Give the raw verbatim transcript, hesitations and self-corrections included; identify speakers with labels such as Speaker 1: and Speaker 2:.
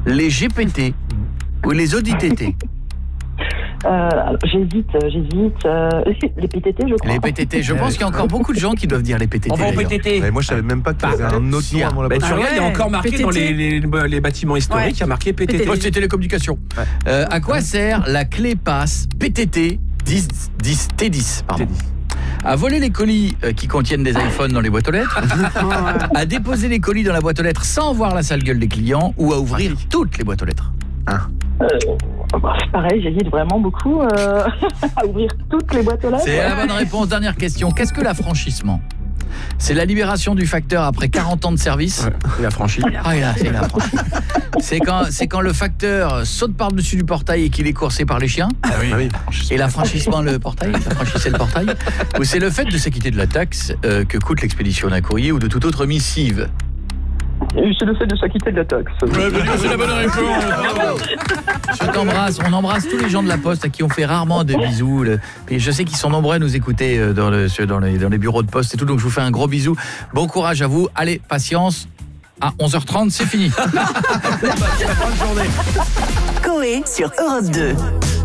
Speaker 1: Les G P T ou les O D T T?
Speaker 2: Euh, alors, j'hésite, j'hésite. Euh, les P T T, je crois.
Speaker 1: Les P T T, je pense qu'il y a encore beaucoup de gens qui doivent dire les P T T.
Speaker 3: On va au P T T.
Speaker 4: Mais moi, je savais même pas qu'il y avait un autre nom avant la
Speaker 3: Mais tu
Speaker 4: poste.
Speaker 3: regardes, il y a encore marqué
Speaker 5: P T T.
Speaker 3: dans les, les, les bâtiments historiques, il y a marqué P T T.
Speaker 1: Oh, c'est télécommunication.
Speaker 4: Ouais.
Speaker 1: Euh, à quoi sert la clé passe P T T dix, dix, T dix pardon.
Speaker 4: T dix.
Speaker 1: À voler les colis euh, qui contiennent des iPhones dans les boîtes aux lettres, à déposer les colis dans la boîte aux lettres sans voir la sale gueule des clients, ou à ouvrir toutes les boîtes aux lettres.
Speaker 2: Euh, bah, c'est pareil, j'hésite vraiment beaucoup euh, à ouvrir toutes les boîtes aux lettres.
Speaker 1: C'est la bonne réponse. Dernière question. Qu'est-ce que l'affranchissement? C'est la libération du facteur après quarante ans de service.
Speaker 3: Ouais, il a franchi.
Speaker 1: Ah, il a, il a franchi. C'est quand, c'est quand le facteur saute par-dessus du portail et qu'il est coursé par les chiens.
Speaker 4: Ah oui. Ah oui.
Speaker 1: Et l'affranchissement le portail, l'affranchissait le portail. Ou c'est le fait de s'acquitter de la taxe euh, que coûte l'expédition d'un courrier ou de toute autre missive.
Speaker 2: C'est le fait de s'acquitter de la taxe.
Speaker 3: C'est la bonne réponse.
Speaker 1: Bravo. Je t'embrasse, on embrasse tous les gens de la Poste à qui on fait rarement des bisous. Le, et je sais qu'ils sont nombreux à nous écouter euh, dans, le, dans, les, dans les bureaux de Poste et tout, donc je vous fais un gros bisou. Bon courage à vous. Allez, patience. À onze heures trente, c'est fini.
Speaker 6: Coé sur Europe deux.